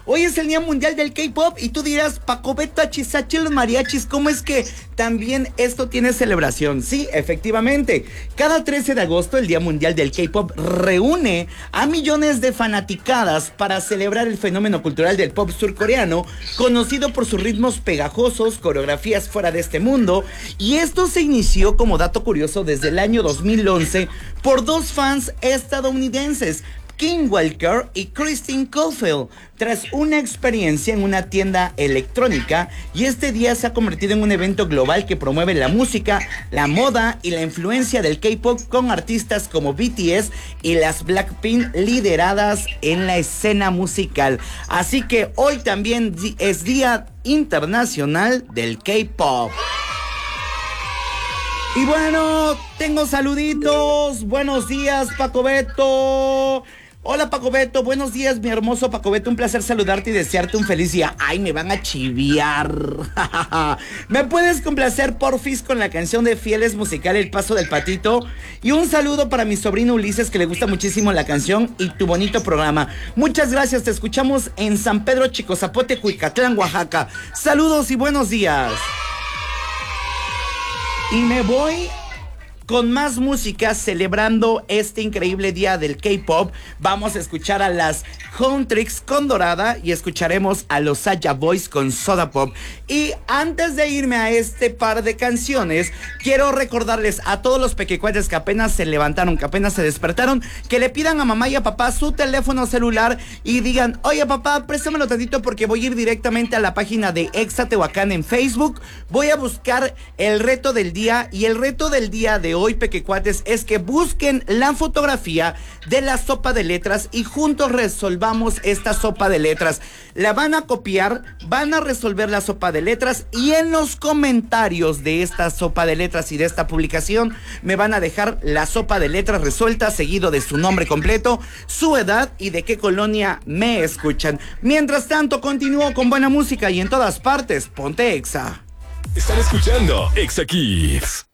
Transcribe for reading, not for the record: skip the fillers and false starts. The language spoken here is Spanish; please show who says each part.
Speaker 1: Hoy es el Día Mundial del K-Pop y tú dirás, Paco Beto, Achisachi, los mariachis, ¿cómo es que también esto tiene celebración? Sí, efectivamente. Cada 13 de agosto, el Día Mundial del K-Pop reúne a millones de fanaticadas para celebrar el fenómeno cultural del pop surcoreano, conocido por sus ritmos pegajosos, coreografías fuera de este mundo, y esto se inició, como dato curioso, desde el año 2011 por dos fans estadounidenses, Kim Walker y Christine Caulfield, tras una experiencia en una tienda electrónica, y este día se ha convertido en un evento global que promueve la música, la moda y la influencia del K-pop con artistas como BTS y las Blackpink lideradas en la escena musical. Así que hoy también es Día Internacional del K-pop. Y bueno, tengo saluditos. Buenos días, Paco Beto. Hola, Paco Beto, buenos días, mi hermoso Paco Beto, un placer saludarte y desearte un feliz día. Ay, me van a chiviar. ¿Me puedes complacer, porfis, con la canción de Fieles musical El Paso del Patito? Y un saludo para mi sobrino Ulises, que le gusta muchísimo la canción y tu bonito programa. Muchas gracias, te escuchamos en San Pedro Chicozapote, Cuicatlán, Oaxaca. Saludos y buenos días. Y me voy con más música celebrando este increíble día del K-pop. Vamos a escuchar a las Huntrix con Dorada y escucharemos a los Saya Boys con Soda Pop. Y antes de irme a este par de canciones, quiero recordarles a todos los pequecuates que apenas se levantaron, que apenas se despertaron, que le pidan a mamá y a papá su teléfono celular y digan: oye papá, préstamelo tantito porque voy a ir directamente a la página de Exa Tehuacán en Facebook. Voy a buscar el reto del día, y el reto del día de hoy, pequecuates, es que busquen la fotografía de la sopa de letras y juntos resolvamos esta sopa de letras. La van a copiar, van a resolver la sopa de letras y en los comentarios de esta sopa de letras y de esta publicación me van a dejar la sopa de letras resuelta, seguido de su nombre completo, su edad y de qué colonia me escuchan. Mientras tanto, continúo con buena música y en todas partes, ponte Exa.
Speaker 2: Están escuchando Exa Kids.